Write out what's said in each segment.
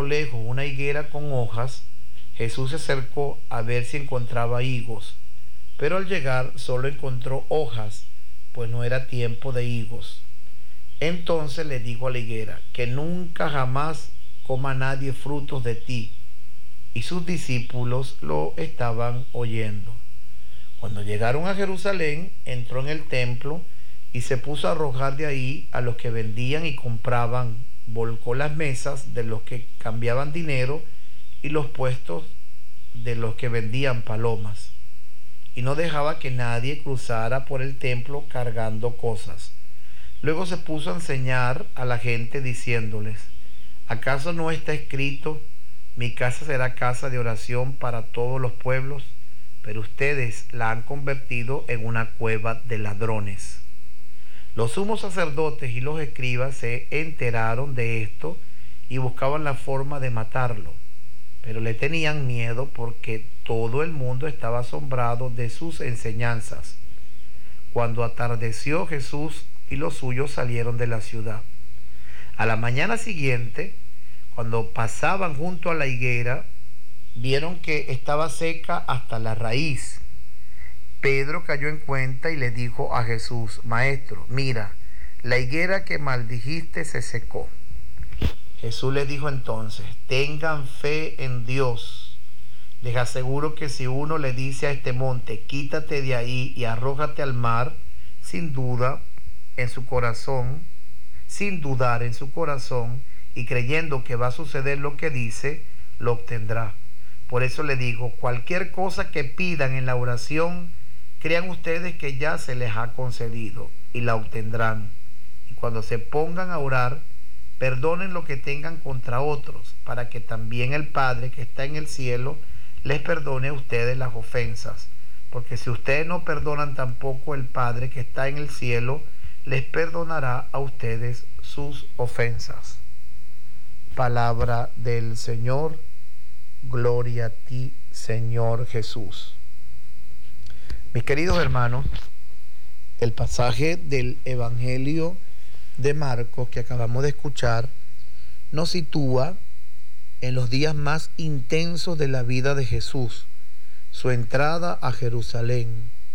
lejos una higuera con hojas, Jesús se acercó a ver si encontraba higos, pero al llegar solo encontró hojas, pues no era tiempo de higos. Entonces le dijo a la higuera, que nunca jamás coma nadie frutos de ti. Y sus discípulos lo estaban oyendo. Cuando llegaron a Jerusalén, entró en el templo y se puso a arrojar de ahí a los que vendían y compraban. Volcó las mesas de los que cambiaban dinero y los puestos de los que vendían palomas. Y no dejaba que nadie cruzara por el templo cargando cosas. Luego se puso a enseñar a la gente diciéndoles, ¿acaso no está escrito, mi casa será casa de oración para todos los pueblos? Pero ustedes la han convertido en una cueva de ladrones. Los sumos sacerdotes y los escribas se enteraron de esto y buscaban la forma de matarlo, pero le tenían miedo porque todo el mundo estaba asombrado de sus enseñanzas. Cuando atardeció, Jesús y los suyos salieron de la ciudad. A la mañana siguiente, cuando pasaban junto a la higuera, vieron que estaba seca hasta la raíz. Pedro cayó en cuenta y le dijo a Jesús, Maestro, mira, la higuera que maldijiste se secó. Jesús le dijo entonces, tengan fe en Dios. Les aseguro que si uno le dice a este monte, quítate de ahí y arrójate al mar, sin dudar en su corazón y creyendo que va a suceder lo que dice, lo obtendrá. Por eso le digo, cualquier cosa que pidan en la oración, crean ustedes que ya se les ha concedido y la obtendrán. Y cuando se pongan a orar, perdonen lo que tengan contra otros, para que también el Padre que está en el cielo les perdone a ustedes las ofensas. Porque si ustedes no perdonan, tampoco el Padre que está en el cielo les perdonará a ustedes sus ofensas. Palabra del Señor. Gloria a ti, Señor Jesús. Mis queridos hermanos, el pasaje del Evangelio de Marcos que acabamos de escuchar nos sitúa en los días más intensos de la vida de Jesús, su entrada a Jerusalén.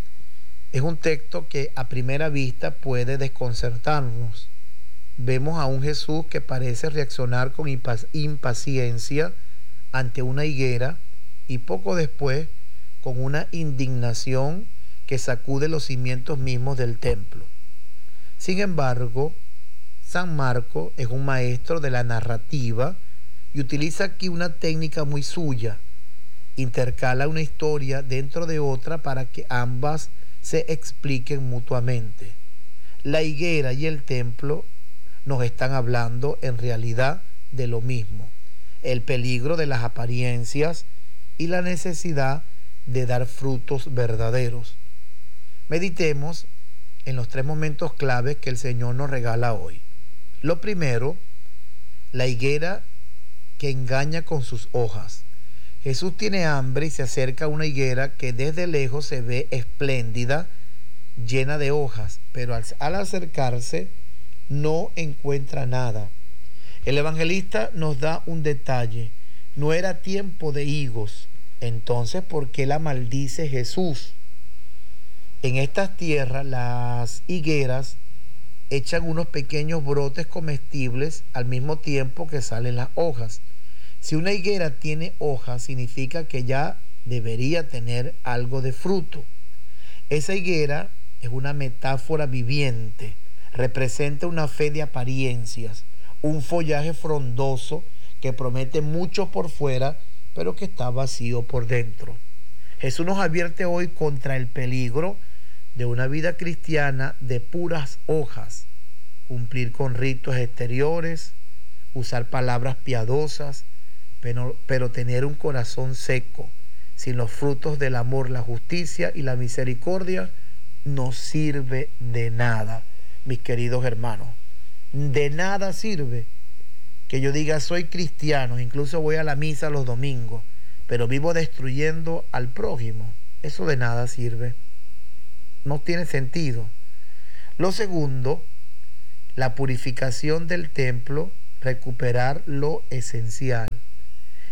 Es un texto que a primera vista puede desconcertarnos. Vemos a un Jesús que parece reaccionar con impaciencia ante una higuera y poco después con una indignación que sacude los cimientos mismos del templo. Sin embargo, San Marcos es un maestro de la narrativa y utiliza aquí una técnica muy suya. Intercala una historia dentro de otra para que ambas se expliquen mutuamente. La higuera y el templo nos están hablando en realidad de lo mismo: el peligro de las apariencias y la necesidad de dar frutos verdaderos. Meditemos en los tres momentos claves que el Señor nos regala hoy. Lo primero, la higuera que engaña con sus hojas. Jesús tiene hambre y se acerca a una higuera que desde lejos se ve espléndida, llena de hojas, pero al acercarse no encuentra nada. El evangelista nos da un detalle: no era tiempo de higos. Entonces, ¿por qué la maldice Jesús? En estas tierras las higueras echan unos pequeños brotes comestibles al mismo tiempo que salen las hojas. Si una higuera tiene hojas, significa que ya debería tener algo de fruto. Esa higuera es una metáfora viviente, representa una fe de apariencias, un follaje frondoso que promete mucho por fuera, pero que está vacío por dentro. Jesús nos advierte hoy contra el peligro de una vida cristiana de puras hojas, cumplir con ritos exteriores, usar palabras piadosas, pero tener un corazón seco, sin los frutos del amor, la justicia y la misericordia, no sirve de nada, mis queridos hermanos. De nada sirve que yo diga soy cristiano, incluso voy a la misa los domingos, pero vivo destruyendo al prójimo. Eso de nada sirve. No tiene sentido. Lo segundo, la purificación del templo, recuperar lo esencial.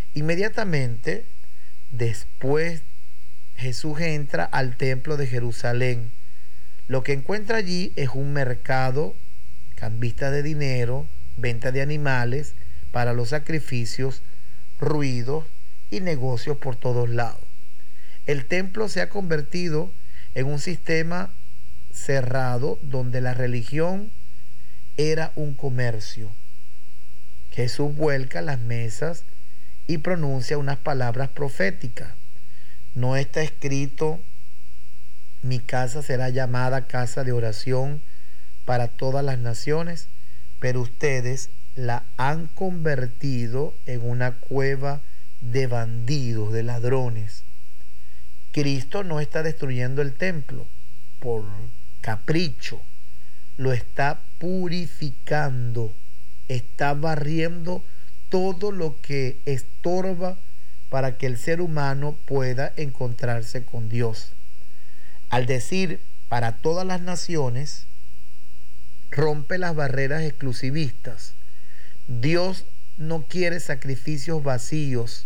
Inmediatamente después Jesús entra al templo de Jerusalén. Lo que encuentra allí es un mercado, cambista de dinero, venta de animales para los sacrificios, ruidos y negocios por todos lados. El templo se ha convertido en un sistema cerrado donde la religión era un comercio. Jesús vuelca las mesas y pronuncia unas palabras proféticas. No está escrito: mi casa será llamada casa de oración para todas las naciones, pero ustedes la han convertido en una cueva de bandidos, de ladrones. Cristo no está destruyendo el templo por capricho, lo está purificando, está barriendo todo lo que estorba para que el ser humano pueda encontrarse con Dios. Al decir para todas las naciones, rompe las barreras exclusivistas. Dios no quiere sacrificios vacíos,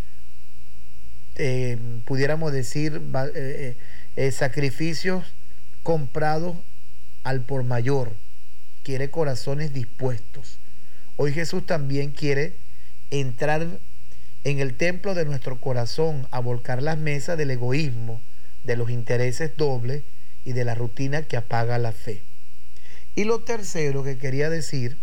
pudiéramos decir sacrificios comprados al por mayor. Quiere corazones dispuestos. Hoy Jesús también quiere entrar en el templo de nuestro corazón, a volcar las mesas del egoísmo, de los intereses dobles y de la rutina que apaga la fe. Y lo tercero que quería decir,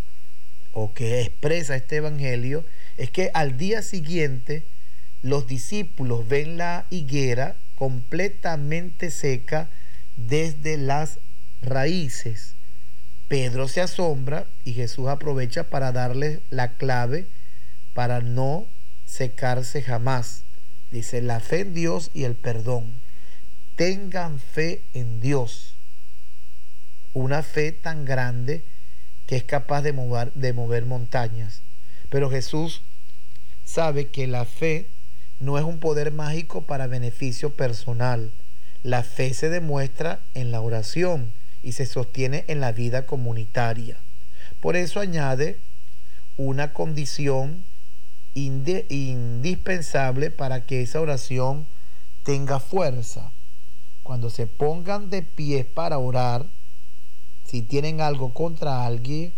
o que expresa este evangelio, es que al día siguiente los discípulos ven la higuera completamente seca desde las raíces. Pedro se asombra y Jesús aprovecha para darle la clave para no secarse jamás. Dice: la fe en Dios y el perdón. Tengan fe en Dios. Una fe tan grande que es capaz de mover montañas. Pero Jesús sabe que la fe no es un poder mágico para beneficio personal. La fe se demuestra en la oración y se sostiene en la vida comunitaria. Por eso añade una condición indispensable para que esa oración tenga fuerza. Cuando se pongan de pie para orar, si tienen algo contra alguien,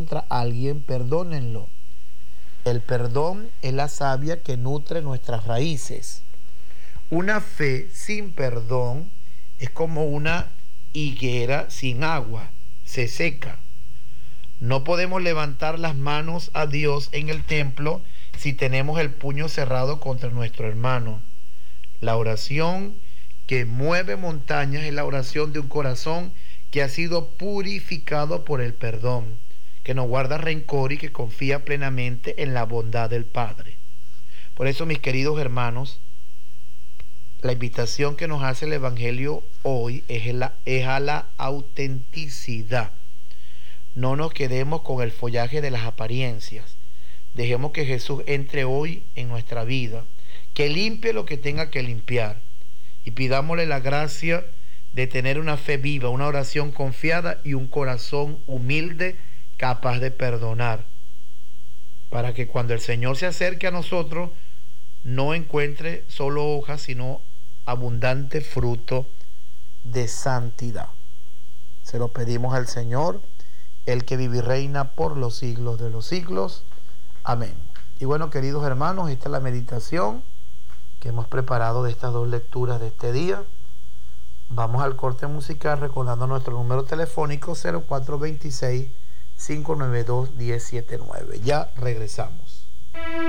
perdónenlo. El perdón es la savia que nutre nuestras raíces. Una fe sin perdón es como una higuera sin agua, se seca. No podemos levantar las manos a Dios en el templo si tenemos el puño cerrado contra nuestro hermano. La oración que mueve montañas es la oración de un corazón que ha sido purificado por el perdón, que no guarda rencor y que confía plenamente en la bondad del Padre. Por eso, mis queridos hermanos, la invitación que nos hace el Evangelio hoy es a la autenticidad. No nos quedemos con el follaje de las apariencias. Dejemos que Jesús entre hoy en nuestra vida, que limpie lo que tenga que limpiar, y pidámosle la gracia de tener una fe viva, una oración confiada y un corazón humilde, capaz de perdonar, para que cuando el Señor se acerque a nosotros no encuentre solo hojas, sino abundante fruto de santidad. Se lo pedimos al Señor, el que vive y reina por los siglos de los siglos. Amén. Y bueno, queridos hermanos, esta es la meditación que hemos preparado de estas dos lecturas de este día. Vamos al corte musical recordando nuestro número telefónico 0426-592-1079. Ya regresamos.